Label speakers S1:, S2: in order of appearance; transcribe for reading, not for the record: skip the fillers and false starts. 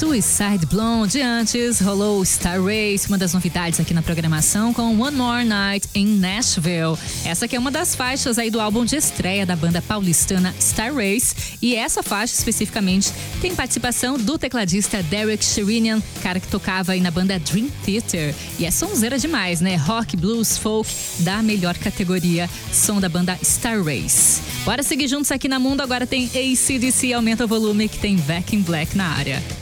S1: Suicide Blonde. Antes rolou Star Race, uma das novidades aqui na programação, com One More Night in Nashville. Essa aqui é uma das faixas aí do álbum de estreia da banda paulistana Star Race. E essa faixa especificamente tem participação do tecladista Derek Sherinian, cara que tocava aí na banda Dream Theater. E é sonzeira demais, né? Rock, blues, folk da melhor categoria, som da banda Star Race. Bora seguir juntos aqui na Mundo, agora tem AC/DC, aumenta o volume que tem Back in Black na área.